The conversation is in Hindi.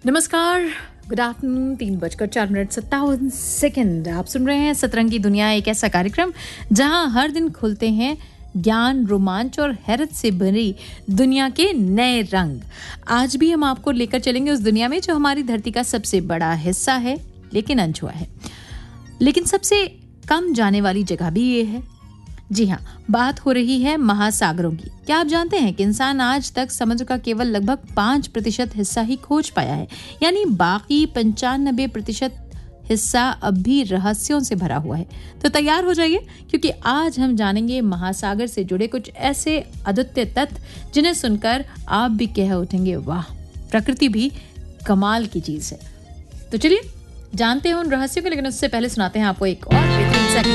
नमस्कार, गुड आफ्टरनून। 3:04 आप सुन रहे हैं सतरंग की दुनिया, एक ऐसा कार्यक्रम जहां हर दिन खुलते हैं ज्ञान, रोमांच और हैरत से भरी दुनिया के नए रंग। आज भी हम आपको लेकर चलेंगे उस दुनिया में जो हमारी धरती का सबसे बड़ा हिस्सा है, लेकिन अनछुआ है। लेकिन सबसे कम जाने वाली जगह भी ये है। जी हाँ, बात हो रही है महासागरों की। क्या आप जानते हैं कि इंसान आज तक समुद्र का केवल लगभग 5% हिस्सा ही खोज पाया है, यानी बाकी 95% हिस्सा अब भी रहस्यों से भरा हुआ है। तो तैयार हो जाइए, क्योंकि आज हम जानेंगे महासागर से जुड़े कुछ ऐसे अद्वितीय तथ्य जिन्हें सुनकर आप भी कह उठेंगे, वाह, प्रकृति भी कमाल की चीज है। तो चलिए जानते हैं उन रहस्यों को, लेकिन उससे पहले सुनाते हैं आपको एक और